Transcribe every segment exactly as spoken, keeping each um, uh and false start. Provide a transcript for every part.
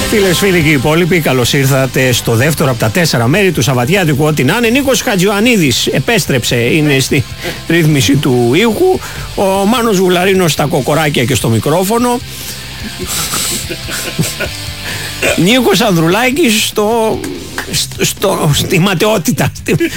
Φίλες, φίλοι και οι υπόλοιποι, καλώς ήρθατε στο δεύτερο από τα τέσσερα μέρη του Σαββατιάτικου. Ό,τι να είναι. Νίκος Χατζιωαννίδης επέστρεψε, είναι στη ρύθμιση του ήχου. Ο Μάνος Βουλαρίνος στα κοκοράκια και στο μικρόφωνο. Νίκος Ανδρουλάκης στο, στο, στη ματαιότητα.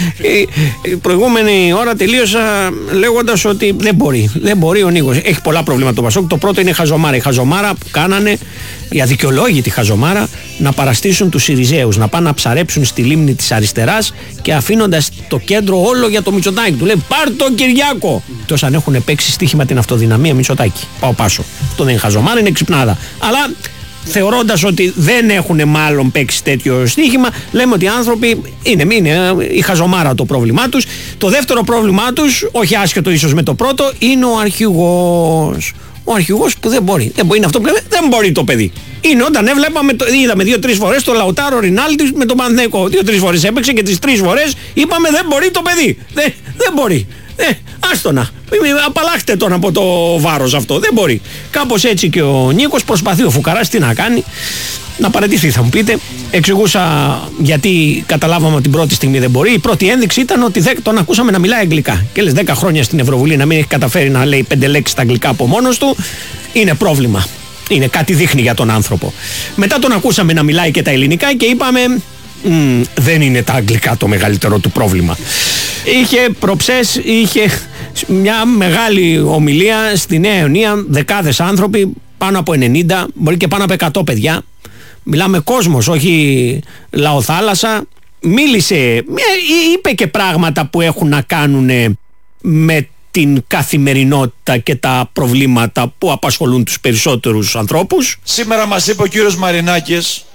Η προηγούμενη ώρα τελείωσα λέγοντας ότι δεν μπορεί. Δεν μπορεί ο Νίκος. Έχει πολλά προβλήματα το Πασόκ. Το πρώτο είναι η χαζομάρα. Η χαζομάρα που κάνανε, η αδικαιολόγητη χαζομάρα, να παραστήσουν τους Συριζέους, να πάνε να ψαρέψουν στη λίμνη της αριστεράς και αφήνοντας το κέντρο όλο για το Μητσοτάκη. Του λέει πάρ' το Κυριάκο. Τόσο αν έχουν παίξει στοίχημα την αυτοδυναμία Μητσοτάκη. Πάω πάσο. Αυτό δεν είναι χαζομάρα, είναι ξυπνάδα. Αλλά θεωρώντας ότι δεν έχουν μάλλον παίξει τέτοιο στοίχημα, λέμε ότι οι άνθρωποι είναι, είναι η χαζομάρα το πρόβλημά τους. Το δεύτερο πρόβλημά τους, όχι άσχετο ίσως με το πρώτο, είναι ο αρχηγός. Ο αρχηγός που δεν μπορεί. Δεν μπορεί, είναι αυτό που λέμε, δεν μπορεί το παιδί. Είναι όταν έβλεπαμε, το, είδαμε δύο-τρεις φορές το Λαουτάρο Ρινάλντι με τον Παναθηναϊκό. Δύο-τρεις φορές έπαιξε και τις τρεις φορές είπαμε δεν μπορεί το παιδί. Δεν, δεν μπορεί. Ε, άστονα. Απαλλάχτε τον από το βάρος αυτό. Δεν μπορεί. Κάπως έτσι και ο Νίκος προσπαθεί. Ο Φουκαράς τι να κάνει? Να παραιτηθεί, θα μου πείτε. Εξηγούσα γιατί καταλάβαμε ότι την πρώτη στιγμή δεν μπορεί. Η πρώτη ένδειξη ήταν ότι τον ακούσαμε να μιλάει αγγλικά. Και λες δέκα χρόνια στην Ευρωβουλή να μην έχει καταφέρει να λέει πέντε λέξεις στα αγγλικά από μόνος του. Είναι πρόβλημα. Είναι κάτι δείχνει για τον άνθρωπο. Μετά τον ακούσαμε να μιλάει και τα ελληνικά και είπαμε μ, δεν είναι τα αγγλικά το μεγαλύτερο του πρόβλημα. Είχε προψές, είχε μια μεγάλη ομιλία στη Νέα Ιωνία, δεκάδες άνθρωποι, πάνω από ενενήντα, μπορεί και πάνω από εκατό παιδιά. Μιλάμε κόσμος, όχι λαοθάλασσα. Μίλησε, είπε και πράγματα που έχουν να κάνουν με την καθημερινότητα και τα προβλήματα που απασχολούν τους περισσότερους ανθρώπους. Σήμερα μας είπε ο κύριος Μαρινάκης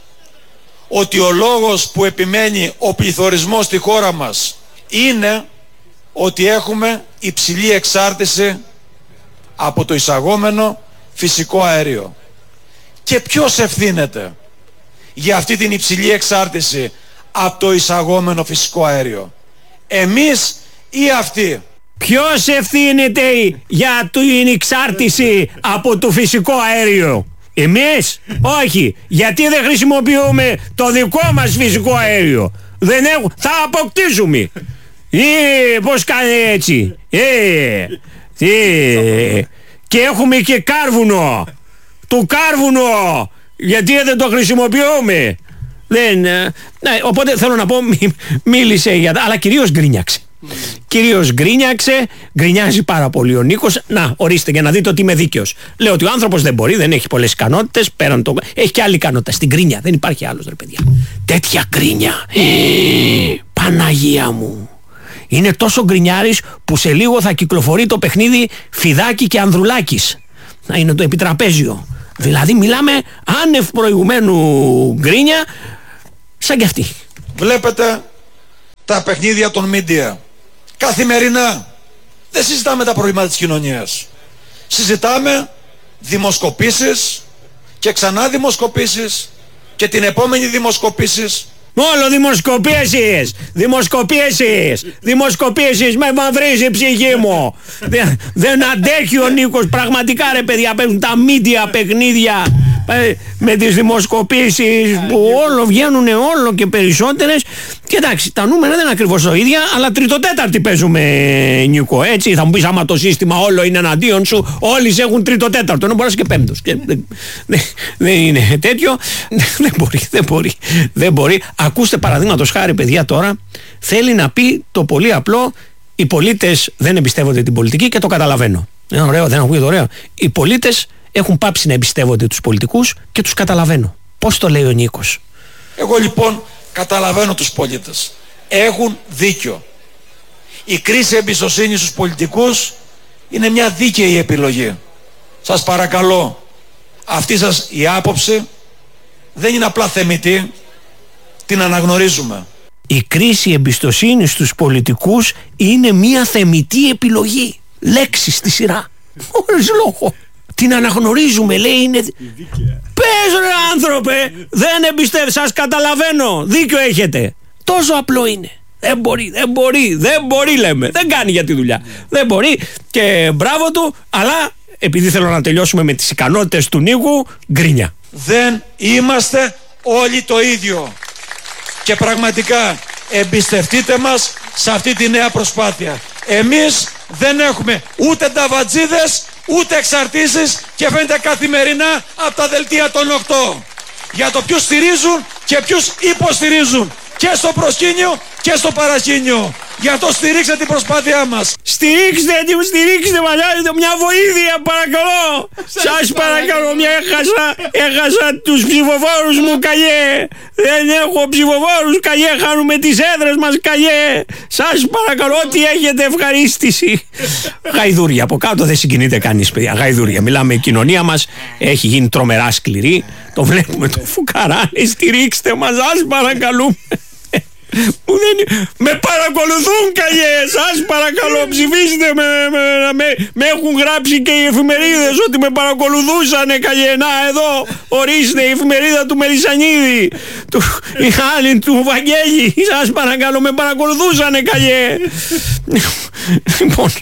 ότι ο λόγος που επιμένει ο πληθωρισμός στη χώρα μας είναι ότι έχουμε υψηλή εξάρτηση από το εισαγόμενο φυσικό αέριο. Και ποιος ευθύνεται για αυτή την υψηλή εξάρτηση από το εισαγόμενο φυσικό αέριο? Εμείς ή αυτοί? Ποιος ευθύνεται για την εξάρτηση από το φυσικό αέριο? Εμείς? Όχι. Γιατί δεν χρησιμοποιούμε το δικό μας φυσικό αέριο? Δεν έχουμε. Θα αποκτήσουμε. Ή πώς κάνει έτσι? Ε, ε, και έχουμε και κάρβουνο. Το κάρβουνο. Γιατί δεν το χρησιμοποιούμε? Δεν, ναι, οπότε θέλω να πω μí, μίλησε για τα, αλλά κυρίως γκρίνιαξε. Mm. Κυρίως γκρίνιαξε, γκρινιάζει πάρα πολύ ο Νίκος. Να, ορίστε για να δείτε ότι είμαι δίκαιος. Λέω ότι ο άνθρωπος δεν μπορεί, δεν έχει πολλές ικανότητες. Πέραν το. Έχει και άλλη ικανότητα. Στην γκρίνια δεν υπάρχει άλλος, ρε παιδιά. Τέτοια γκρίνια. Ε, Παναγία μου. Είναι τόσο γκρινιάρης που σε λίγο θα κυκλοφορεί το παιχνίδι Φιδάκη και Ανδρουλάκης. Να είναι το επιτραπέζιο. Δηλαδή μιλάμε άνευ προηγουμένου γκρίνια σαν κι αυτή. Βλέπετε τα παιχνίδια των media καθημερινά. Δεν συζητάμε τα προβλήματα της κοινωνίας. Συζητάμε δημοσκοπήσεις και ξανά δημοσκοπήσεις και την επόμενη δημοσκοπήσεις. Όλο δημοσκοπήσεις, δημοσκοπήσεις, δημοσκοπήσεις, με μαυρίζει η ψυχή μου. δεν, δεν αντέχει ο Νίκος, πραγματικά ρε παιδιά, παίζουν τα media παιχνίδια με τις δημοσκοπήσεις που όλο βγαίνουν όλο και περισσότερες. Και εντάξει, τα νούμερα δεν είναι ακριβώς το ίδια, αλλά τριτοτέταρτη παίζουμε, Νίκο, έτσι. Θα μου πεις άμα το σύστημα όλο είναι εναντίον σου, όλοι σε έχουν τριτοτέταρτο, ενώ μπορείς και πέμπτος. Δεν, δεν, δεν είναι τέτοιο. Δεν μπορεί, δεν μπορεί, δεν μπορεί. Ακούστε παραδείγματος χάρη, παιδιά, τώρα θέλει να πει το πολύ απλό: οι πολίτες δεν εμπιστεύονται την πολιτική και το καταλαβαίνω. Είναι ωραίο, δεν ακούγεται ωραίο? Οι πολίτες έχουν πάψει να εμπιστεύονται τους πολιτικούς και τους καταλαβαίνω. Πώς το λέει ο Νίκος? Εγώ λοιπόν καταλαβαίνω τους πολίτες. Έχουν δίκιο. Η κρίση εμπιστοσύνης στους πολιτικούς είναι μια δίκαιη επιλογή. Σας παρακαλώ, αυτή σας η άποψη δεν είναι απλά θεμιτή, την αναγνωρίζουμε. Η κρίση εμπιστοσύνης στους πολιτικούς είναι μια θεμιτή επιλογή. Λέξη στη σειρά. Χωρίς λόγο. Την αναγνωρίζουμε, λέει, είναι. Πες ρε άνθρωπε, δεν εμπιστεύει, σας καταλαβαίνω, δίκιο έχετε. Τόσο απλό είναι. Δεν μπορεί, δεν μπορεί, δεν μπορεί λέμε. Δεν κάνει για τη δουλειά. Δεν μπορεί και μπράβο του, αλλά επειδή θέλω να τελειώσουμε με τις ικανότητες του Νίκου, γκρίνια. Δεν είμαστε όλοι το ίδιο. Και πραγματικά εμπιστευτείτε μας σε αυτή τη νέα προσπάθεια. Εμείς δεν έχουμε ούτε ταβατζίδες, ούτε εξαρτήσεις και φαίνεται καθημερινά από τα δελτία των οκτώ. Για το ποιους στηρίζουν και ποιους υποστηρίζουν. Και στο προσκήνιο και στο παρασκήνιο. Γι' αυτό στηρίξτε την προσπάθειά μας. Στηρίξτε την, στηρίξτε μας, μια βοήθεια παρακαλώ. Σας παρακαλώ, μια έχασα, έχασα τους ψηφοφόρους μου καγιέ. Δεν έχω ψηφοφόρους καγιέ, χάνουμε τις έδρες μας καγιέ. Σας παρακαλώ, ό,τι έχετε ευχαρίστηση. Γαϊδούρια, από κάτω δεν συγκινείται κανείς παιδιά, γαϊδούρια. Μιλάμε, η κοινωνία μας έχει γίνει τρομερά σκληρή. Το βλέπουμε το φουκαράνι, στηρίξτε μας, σας παρακαλούμε. Που δεν... Με παρακολουθούν καγιέ, σας παρακαλώ ψηφίστε με, με, με, με έχουν γράψει και οι εφημερίδες ότι με παρακολουθούσανε καγιέ. Να εδώ ορίστε η εφημερίδα του Μελισσανίδη, του, η άλλη του Βαγγέλη, σας παρακαλώ με παρακολουθούσανε καγιέ. Λοιπόν,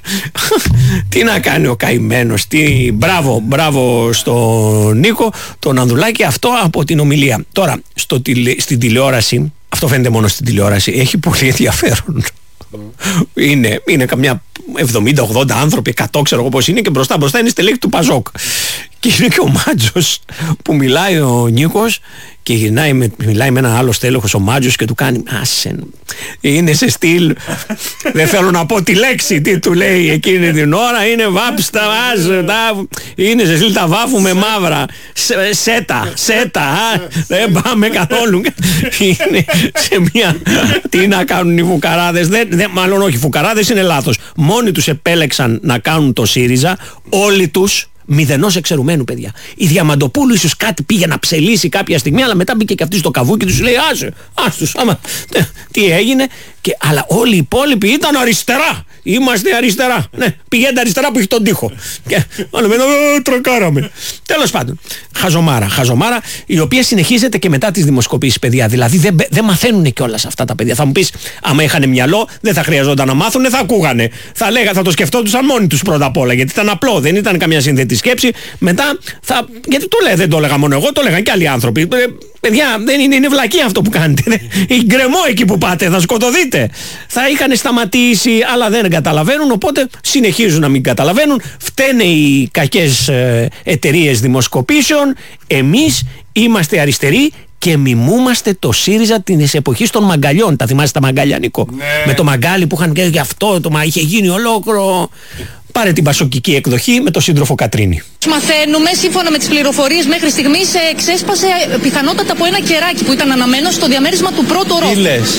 τι να κάνει ο καημένος, τι... Μπράβο, μπράβο στον Νίκο, τον Ανδρουλάκη, αυτό από την ομιλία. Τώρα, στο, στην τηλεόραση, αυτό φαίνεται μόνο στην τηλεόραση, έχει πολύ ενδιαφέρον. Mm. Είναι, είναι καμιά εβδομήντα ογδόντα άνθρωποι, εκατό ξέρω εγώ πώς είναι, και μπροστά μπροστά είναι στελέχη του Παζόκ. Και είναι και ο Μάτζος που μιλάει ο Νίκος και γυρνάει με, μιλάει με έναν άλλο στέλεχος ο Μάτζος και του κάνει άσε, είναι σε στυλ δεν θέλω να πω τη λέξη τι του λέει εκείνη την ώρα, είναι βάψτα άσε, τα, είναι σε στυλ τα βάφουμε μαύρα σε, σέτα, σέτα α, δεν πάμε καθόλου. Είναι σε μια, τι να κάνουν οι φουκαράδες, δεν, δεν, μάλλον όχι, οι φουκαράδες είναι λάθος, μόνοι τους επέλεξαν να κάνουν το ΣΥΡΙΖΑ, όλοι τους μηδενός εξαιρουμένου παιδιά. Η Διαμαντοπούλου ίσως κάτι πήγε να ψελίσει κάποια στιγμή, αλλά μετά μπήκε και αυτή στο καβούκι τους, λέει άσε, ας τους, άμα, τι έγινε, και, αλλά όλοι οι υπόλοιποι ήταν αριστερά. Είμαστε αριστερά. Ναι, πηγαίνετε αριστερά που έχει τον τοίχο. Και όλοι μετά τρακάραμε. Τέλος πάντων, χαζομάρα, χαζομάρα, η οποία συνεχίζεται και μετά τις δημοσκοπήσεις, παιδιά. Δηλαδή δεν, δεν μαθαίνουν κιόλας αυτά τα παιδιά. Θα μου πεις, άμα είχαν μυαλό, δεν θα χρειαζόταν να μάθουν, θα ακούγανε. Θα λέγα, θα το σκεφτόντουσαν μόνοι τους πρώτα απ' όλα. Γιατί ήταν απλό, δεν ήταν καμιά συνθετή σκέψη. Μετά θα. Γιατί το λέει, δεν το έλεγα μόνο εγώ, το έλεγαν και άλλοι άνθρωποι. Παιδιά, δεν είναι, είναι βλακία αυτό που κάνετε. Η γκρεμό εκεί που πάτε, θα σκοτωθείτε. Θα είχαν σταματήσει, αλλά δεν καταλαβαίνουν, οπότε συνεχίζουν να μην καταλαβαίνουν. Φταίνε οι κακές ε, εταιρείες δημοσκοπήσεων. Εμείς είμαστε αριστεροί και μιμούμαστε το ΣΥΡΙΖΑ της εποχής των μαγκαλιών. Τα θυμάστε τα μαγκάλια, Νίκο? Ναι. Με το μαγκάλι που είχαν και γι' αυτό, το, είχε γίνει ολόκληρο. Πάρε την πασοκική εκδοχή με τον σύντροφο Κατρίνη. Μαθαίνουμε, σύμφωνα με τις πληροφορίες μέχρι στιγμής, ξέσπασε πιθανότατα από ένα κεράκι που ήταν αναμένο στο διαμέρισμα του πρώτου ορόφου. Τι λες?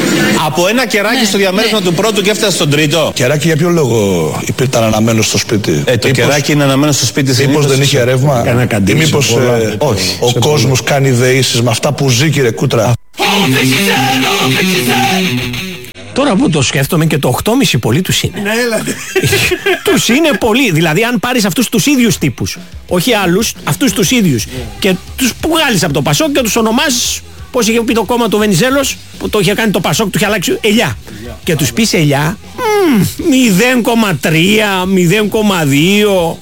Από ένα κεράκι ναι, στο διαμέρισμα ναι. του πρώτου και έφτασε στον τρίτο. Κεράκι για ποιο λόγο ήταν αναμένο στο σπίτι? Ε, το μήπως, κεράκι είναι αναμένο στο σπίτι. Μήπως δεν είχε ρεύμα? Ή μήπως ε, ο κόσμος κάνει δεήσεις με αυτά που ζει, κύριε Κούτρα? Τώρα που το σκέφτομαι, και το οκτώ κόμμα πέντε πολύ τους είναι. Ναι, έλατε. Τους είναι πολύ. Δηλαδή, αν πάρεις αυτούς τους ίδιους τύπους, όχι άλλους, αυτούς τους ίδιους, και τους βγάλεις από το Πασόκ και τους ονομάζεις, πώς είχε πει το κόμμα του Βενιζέλος, που το είχε κάνει το Πασόκ, του είχε αλλάξει ελιά. Και τους πεις ελιά, μηδέν κόμμα τρία, μηδέν κόμμα δύο.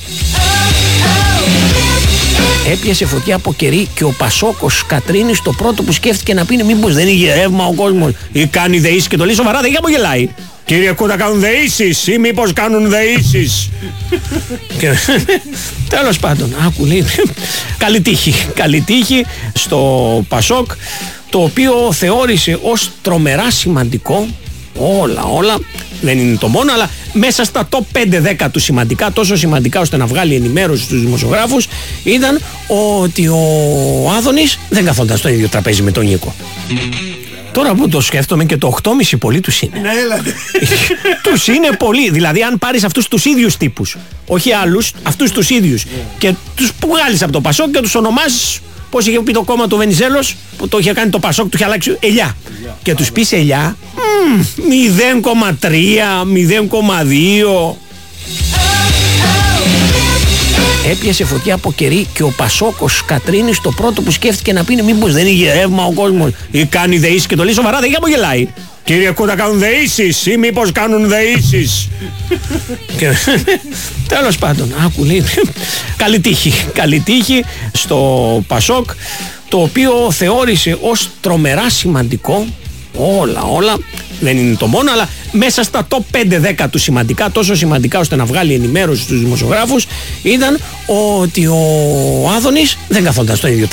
Έπιασε φωτιά από κερί και ο Πασόκος Κατρίνης το πρώτο που σκέφτηκε να πει είναι μήπως δεν είχε ρεύμα ο κόσμος ή κάνει δεήσεις, και το λέει σοβαρά, δεν χαμογελάει. Κύριε Κούτα, κάνουν δεήσεις ή μήπως κάνουν δεήσεις? Και... τέλος πάντων, άκου λέει, καλή τύχη, καλή τύχη στο Πασόκ, το οποίο θεώρησε ως τρομερά σημαντικό όλα, όλα, δεν είναι το μόνο, αλλά μέσα στα top πέντε δέκα του σημαντικά, τόσο σημαντικά ώστε να βγάλει ενημέρωση στους δημοσιογράφους, ήταν ότι ο Άδωνης δεν καθόταν στο ίδιο τραπέζι με τον Νίκο. Τώρα που το σκέφτομαι, και το οκτώ κόμμα πέντε πολύ τους είναι. Ναι, έλατε. Τους είναι πολύ. Δηλαδή, αν πάρεις αυτούς τους ίδιους τύπους, όχι άλλους, αυτούς τους ίδιους, και τους βγάλεις από το Πασόκ και τους ονομάζεις, πώς είχε πει το κόμμα του Βενιζέλος, που το είχε κάνει το Πασόκ, του είχε αλλάξει ελιά. Και τους πεις ελιά, μηδέν κόμμα τρία, μηδέν κόμμα δύο. Έπιασε φωτιά από κερί και ο Πασόκος Κατρίνης το πρώτο που σκέφτηκε να πει είναι μήπως δεν είχε ρεύμα ο κόσμος ή κάνει δεήσεις, και το λέει σοβαρά, δεν χαμογελάει. Κύριε Κούτα, κάνουν δεήσεις ή μήπως κάνουν δεήσεις? Και... τέλος πάντων, άκου λέει, καλή τύχη, καλή τύχη στο Πασόκ, το οποίο θεώρησε ως τρομερά σημαντικό, όλα όλα δεν είναι το μόνο, αλλά μέσα στα top πέντε δέκα του σημαντικά, τόσο σημαντικά ώστε να βγάλει ενημέρωση στους δημοσιογράφους, ήταν ότι ο Άδωνης δεν καθόταν στο ίδιο